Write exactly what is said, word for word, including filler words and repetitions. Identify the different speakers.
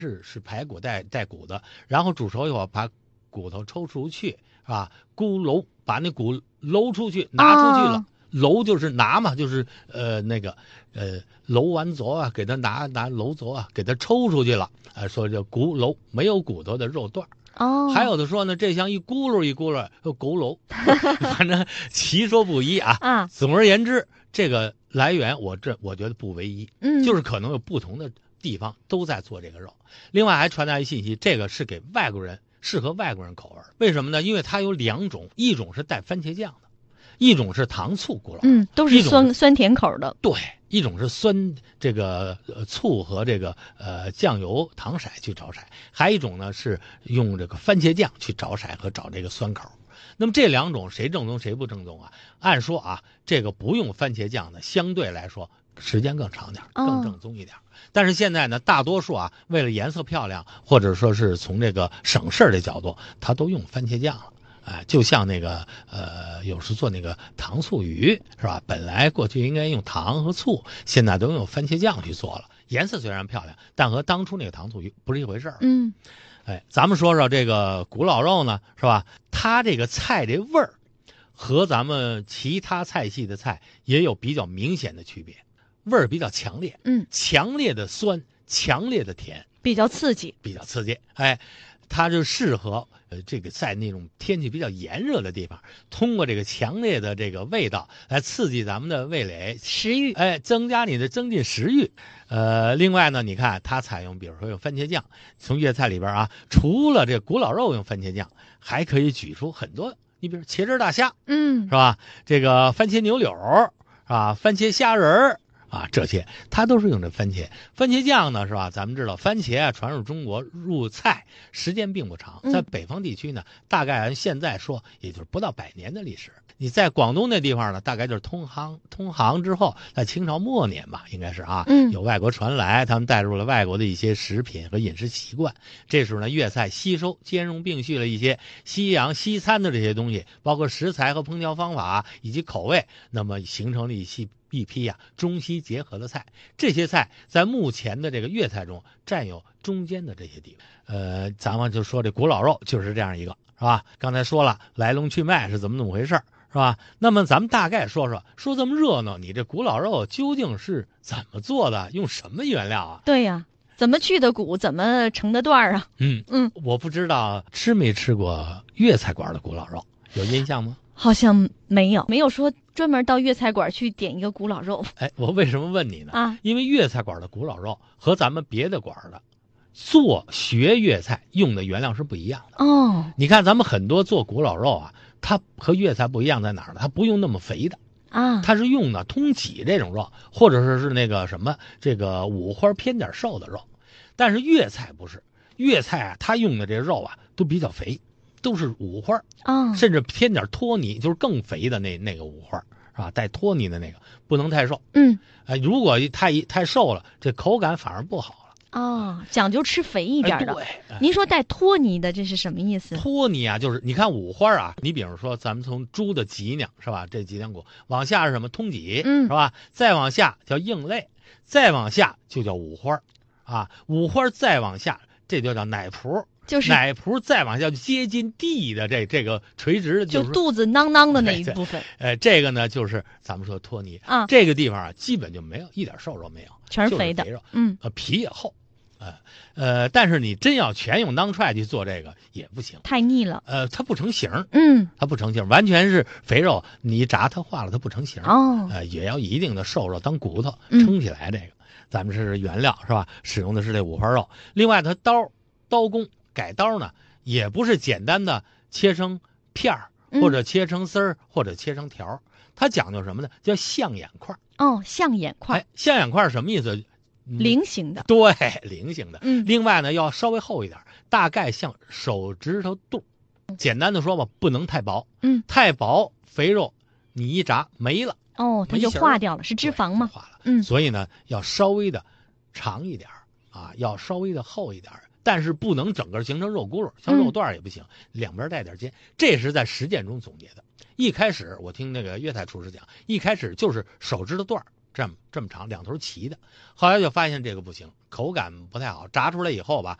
Speaker 1: 是是排骨带带骨的，然后煮熟以后把骨头抽出去，是吧？咕揉把那骨揉出去，拿出去了。哦，揉就是拿嘛，就是呃那个呃揉完走啊，给它拿拿揉走啊，给它抽出去了，啊、呃，说叫骨揉，没有骨头的肉段。
Speaker 2: 哦，
Speaker 1: 还有的说呢，这像一咕噜一咕噜，又骨揉，反正其说不一啊。
Speaker 2: 啊，
Speaker 1: 总而言之，这个来源我这我觉得不唯一，
Speaker 2: 嗯，
Speaker 1: 就是可能有不同的地方都在做这个肉。另外还传达一信息，这个是给外国人，适合外国人口味。为什么呢？因为它有两种，一种是带番茄酱的。一种是糖醋骨老肉，
Speaker 2: 嗯，都是酸酸甜口的。
Speaker 1: 对，一种是酸这个、呃、醋和这个呃酱油糖色去找色，还一种呢是用这个番茄酱去找色和找这个酸口。那么这两种谁正宗谁不正宗啊？按说啊，这个不用番茄酱的相对来说时间更长点，更正宗一点。哦，但是现在呢，大多数啊为了颜色漂亮，或者说是从这个省事的角度，它都用番茄酱了。哎，就像那个呃，有时做那个糖醋鱼是吧？本来过去应该用糖和醋，现在都用番茄酱去做了。颜色虽然漂亮，但和当初那个糖醋鱼不是一回事儿。
Speaker 2: 嗯，
Speaker 1: 哎，咱们说说这个古老肉呢，是吧？它这个菜这味儿和咱们其他菜系的菜也有比较明显的区别，味儿比较强烈。
Speaker 2: 嗯，
Speaker 1: 强烈的酸，强烈的甜，
Speaker 2: 比较刺激，
Speaker 1: 比较刺激。哎，它就适合。呃，这个在那种天气比较炎热的地方，通过这个强烈的这个味道来刺激咱们的味蕾
Speaker 2: 食欲，
Speaker 1: 哎，增加你的增进食欲。呃，另外呢，你看它采用，比如说用番茄酱，从粤菜里边啊，除了这古老肉用番茄酱，还可以举出很多，你比如茄汁大虾，
Speaker 2: 嗯，
Speaker 1: 是吧？这个番茄牛柳，是吧？番茄虾仁儿。啊，这些它都是用的番茄，番茄酱呢，是吧？咱们知道番茄啊传入中国入菜时间并不长，在北方地区呢，大概按现在说也就是不到百年的历史。你在广东那地方呢，大概就是通航通航之后，在清朝末年吧，应该是啊，有外国传来，他们带入了外国的一些食品和饮食习惯。这时候呢，粤菜吸收兼容并蓄了一些西洋西餐的这些东西，包括食材和烹调方法以及口味，那么形成了一些。一批呀、啊、中西结合的菜，这些菜在目前的这个粤菜中占有中间的这些地位。呃，咱们就说这古老肉就是这样一个，是吧？刚才说了来龙去脉是怎么怎么回事，是吧？那么咱们大概说说，说这么热闹，你这古老肉究竟是怎么做的？用什么原料啊？
Speaker 2: 对呀，怎么去的骨，怎么成的段啊？
Speaker 1: 嗯嗯，我不知道吃没吃过粤菜馆的古老肉，有印象吗？
Speaker 2: 好像没有，没有说专门到粤菜馆去点一个古老肉。
Speaker 1: 哎，我为什么问你呢？
Speaker 2: 啊，
Speaker 1: 因为粤菜馆的古老肉和咱们别的馆的做学粤菜用的原料是不一样的。
Speaker 2: 哦，
Speaker 1: 你看咱们很多做古老肉啊，它和粤菜不一样在哪儿呢？它不用那么肥的
Speaker 2: 啊，
Speaker 1: 它是用的通脊这种肉，或者说是那个什么这个五花偏点瘦的肉。但是粤菜不是，粤菜啊，它用的这肉啊都比较肥。都是五花
Speaker 2: 啊、哦，
Speaker 1: 甚至偏点脱泥，就是更肥的那那个五花，是吧？带脱泥的那个不能太瘦。
Speaker 2: 嗯，
Speaker 1: 哎、呃，如果太太瘦了，这口感反而不好了。
Speaker 2: 哦，讲究吃肥一点的。
Speaker 1: 哎、对、哎，
Speaker 2: 您说带脱泥的，这是什么意思？
Speaker 1: 脱泥啊，就是你看五花啊，你比如说咱们从猪的脊梁是吧？这脊梁骨往下是什么？通脊，
Speaker 2: 嗯，
Speaker 1: 是吧？再往下叫硬肋，再往下就叫五花啊，五花再往下这就叫奶脯。
Speaker 2: 就是
Speaker 1: 奶脯再往下接近地的这这个垂直的、就是，
Speaker 2: 就肚子囔囔的那一部分。
Speaker 1: 呃，这个呢就是咱们说脱泥
Speaker 2: 啊，
Speaker 1: 这个地方啊基本就没有一点瘦肉没有，
Speaker 2: 全是肥的，
Speaker 1: 就是、肥肉，
Speaker 2: 嗯，
Speaker 1: 呃皮也厚，呃呃，但是你真要全用当踹去做这个也不行，
Speaker 2: 太腻了，
Speaker 1: 呃，它不成形，
Speaker 2: 嗯，
Speaker 1: 它不成形，完全是肥肉，你一炸它化了它不成形，
Speaker 2: 哦，
Speaker 1: 呃，也要一定的瘦肉当骨头撑起来，这个、嗯、咱们是原料是吧？使用的是这五花肉，另外它刀刀工改刀呢。也不是简单的切成片儿，或者切成丝儿，或者切成条儿，它讲究什么呢？叫象眼块。
Speaker 2: 哦，象眼块。
Speaker 1: 哎，象眼块什么意思？
Speaker 2: 嗯、菱形的。
Speaker 1: 对，菱形的。
Speaker 2: 嗯。
Speaker 1: 另外呢，要稍微厚一点，大概像手指头肚。简单的说吧，不能太薄。
Speaker 2: 嗯。
Speaker 1: 太薄，肥肉你一炸没了。
Speaker 2: 哦，它就化掉了，是脂肪吗？
Speaker 1: 化了。
Speaker 2: 嗯。
Speaker 1: 所以呢，要稍微的长一点啊，要稍微的厚一点。但是不能整个形成肉轱辘，像肉段也不行，嗯、两边带点尖。这是在实践中总结的。一开始我听那个粤菜厨师讲，一开始就是手指头段这么这么长，两头齐的。后来就发现这个不行，口感不太好，炸出来以后吧，